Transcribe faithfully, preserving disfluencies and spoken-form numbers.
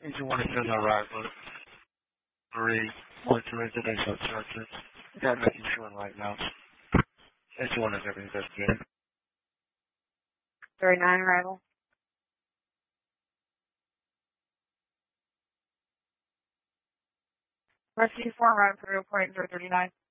you want to send a arrival, three, one to residential churches. Got nothing showing right now. It's one of them investigated. thirty-nine arrival. Rescue four, round three, reporting through thirty-nine.